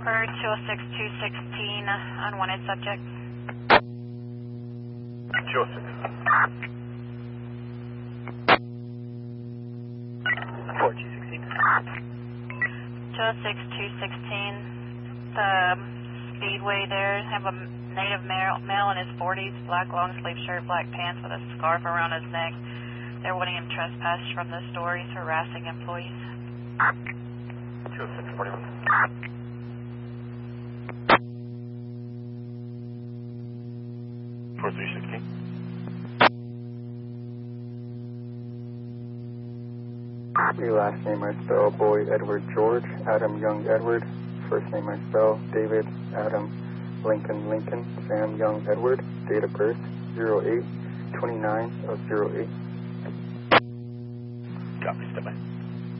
For 206-216, unwanted subject. 206. 4216. 206-216, the speedway there, have a native male in his 40s, black long sleeve shirt, black pants with a scarf around his neck. They're wanting him trespassed from the store. He's harassing employees. 20641. 4316. Your last name I spell Boyd Edward George, Adam Young Edward. First name I spell David Adam Lincoln Lincoln, Sam Young Edward. Date of birth 08/29/08. Copy, step by.